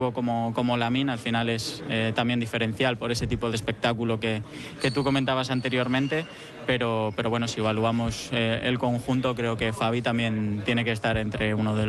como Lamine, al final es también diferencial por ese tipo de espectáculo que tú comentabas anteriormente, pero bueno, si evaluamos el conjunto, creo que Fabi también tiene que estar entre uno de